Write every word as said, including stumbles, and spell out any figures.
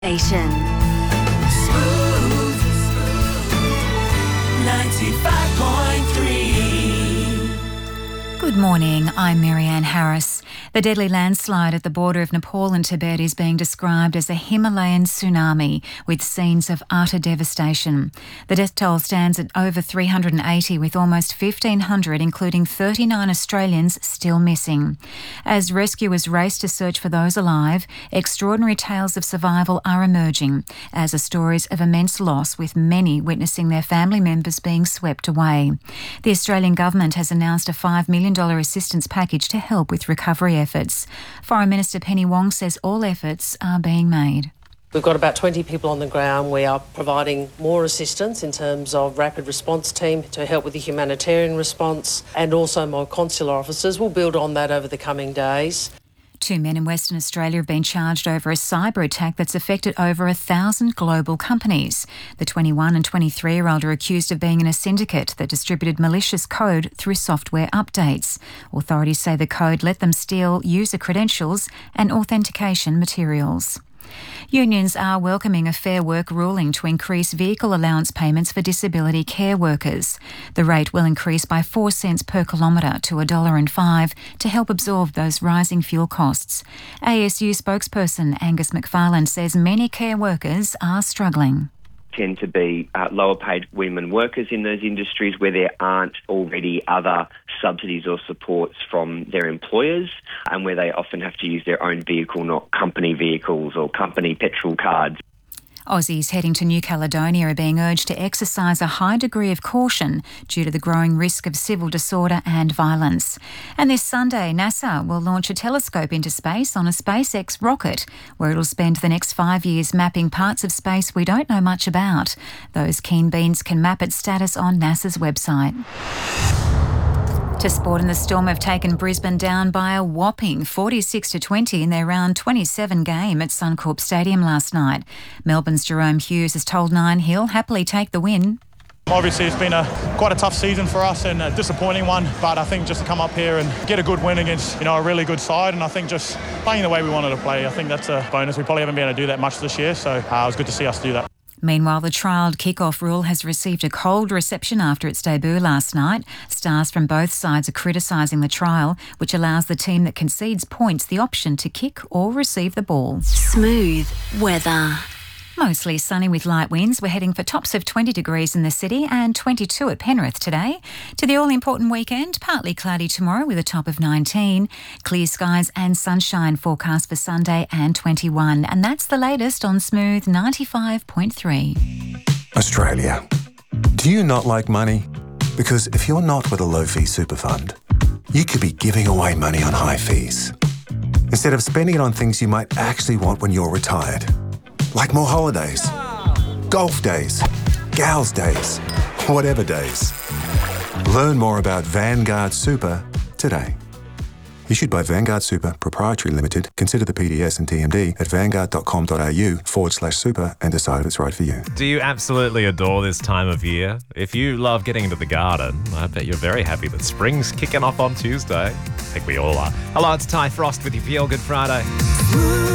Station. Smooth ninety-five point three. Good morning, I'm Marianne Harris. The deadly landslide at the border of Nepal and Tibet is being described as a Himalayan tsunami with scenes of utter devastation. The death toll stands at over three hundred eighty, with almost fifteen hundred, including thirty-nine Australians, still missing. As rescuers race to search for those alive, extraordinary tales of survival are emerging, as are stories of immense loss, with many witnessing their family members being swept away. The Australian government has announced a five million dollars assistance package to help with recovery efforts. Foreign Minister Penny Wong says all efforts are being made. We've got about twenty people on the ground. We are providing more assistance in terms of rapid response team to help with the humanitarian response, and also more consular officers. We'll build on that over the coming days. Two men in Western Australia have been charged over a cyber attack that's affected over a thousand global companies. The twenty-one and twenty-three-year-old are accused of being in a syndicate that distributed malicious code through software updates. Authorities say the code let them steal user credentials and authentication materials. Unions are welcoming a Fair Work ruling to increase vehicle allowance payments for disability care workers. The rate will increase by four cents per kilometre to one dollar and five to help absorb those rising fuel costs. A S U spokesperson Angus McFarlane says many care workers are struggling. Tend to be uh, lower paid women workers in those industries where there aren't already other subsidies or supports from their employers, and where they often have to use their own vehicle, not company vehicles or company petrol cards. Aussies heading to New Caledonia are being urged to exercise a high degree of caution due to the growing risk of civil disorder and violence. And this Sunday, NASA will launch a telescope into space on a SpaceX rocket, where it'll spend the next five years mapping parts of space we don't know much about. Those keen beans can map its status on NASA's website. To sport, and the Storm have taken Brisbane down by a whopping forty-six to twenty in their round twenty-seven game at Suncorp Stadium last night. Melbourne's Jerome Hughes has told Nine he'll happily take the win. Obviously, it's been a quite a tough season for us and a disappointing one, but I think just to come up here and get a good win against, you know, a really good side, and I think just playing the way we wanted to play, I think that's a bonus. We probably haven't been able to do that much this year, so uh, it was good to see us do that. Meanwhile, the trialled kick-off rule has received a cold reception after its debut last night. Stars from both sides are criticising the trial, which allows the team that concedes points the option to kick or receive the ball. Smooth weather. Mostly sunny with light winds. We're heading for tops of twenty degrees in the city and twenty-two at Penrith today. To the all-important weekend, partly cloudy tomorrow with a top of nineteen. Clear skies and sunshine forecast for Sunday and twenty-one. And that's the latest on Smooth ninety-five point three. Australia. Do you not like money? Because if you're not with a low-fee super fund, you could be giving away money on high fees, instead of spending it on things you might actually want when you're retired. Like more holidays, golf days, gals days, whatever days. Learn more about Vanguard Super today. Issued by Vanguard Super Proprietary Limited. Consider the P D S and T M D at vanguard.com.au forward slash super and decide if it's right for you. Do you absolutely adore this time of year? If you love getting into the garden, I bet you're very happy that spring's kicking off on Tuesday. I think we all are. Hello, it's Ty Frost with your Feel Good Friday.